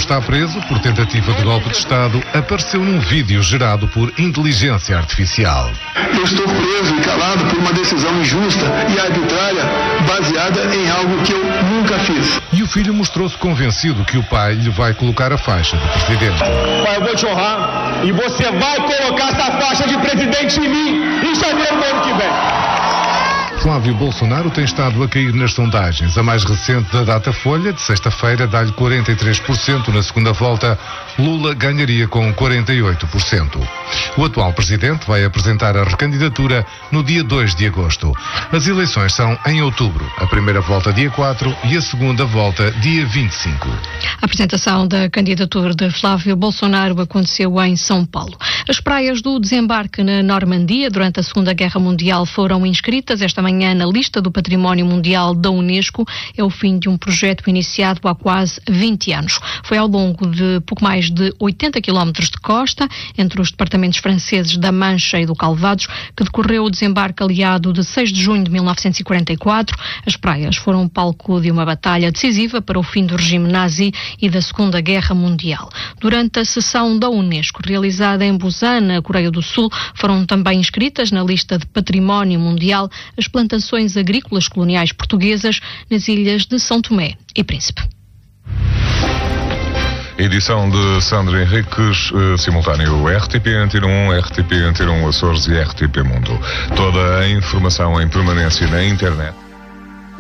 está preso por tentativa de golpe de Estado apareceu num vídeo gerado por inteligência artificial. Eu estou preso e calado por uma decisão injusta e arbitrária baseada em algo que eu nunca fiz. E o filho mostrou-se convencido que o pai lhe vai colocar a faixa de presidente. Pai, eu vou te honrar e você vai colocar essa faixa de presidente em mim em janeiro do ano que vem. Flávio Bolsonaro tem estado a cair nas sondagens. A mais recente da Datafolha, de sexta-feira, dá-lhe 43%. Na segunda volta, Lula ganharia com 48%. O atual presidente vai apresentar a recandidatura no dia 2 de agosto. As eleições são em outubro. A primeira volta dia 4 e a segunda volta dia 25. A apresentação da candidatura de Flávio Bolsonaro aconteceu em São Paulo. As praias do desembarque na Normandia durante a Segunda Guerra Mundial foram inscritas esta manhã na lista do Património Mundial da Unesco. É o fim de um projeto iniciado há quase 20 anos. Foi ao longo de pouco mais de 80 quilómetros de costa, entre os departamentos franceses da Mancha e do Calvados, que decorreu o desembarque aliado de 6 de junho de 1944. As praias foram palco de uma batalha decisiva para o fim do regime nazi e da Segunda Guerra Mundial. Durante a sessão da Unesco, realizada em Busan, na Coreia do Sul, foram também inscritas na lista de Património Mundial as plantações agrícolas coloniais portuguesas nas ilhas de São Tomé e Príncipe. Edição de Sandra Henriques, simultâneo RTP Antena 1, RTP Antena 1 Açores e RTP Mundo. Toda a informação em permanência na internet.